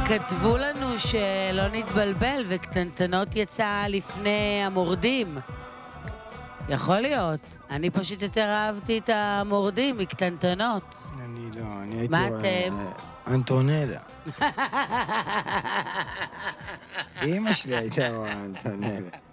כתבו לנו שלא נתבלבל וקטנטנות יצא לפני המורדים. יכול להיות. אני פשוט יותר אהבתי את המורדים מקטנטנות. אני לא, אני הייתי... מה אתם? אנטונלה. אמא שלי הייתה רואה אנטונלה.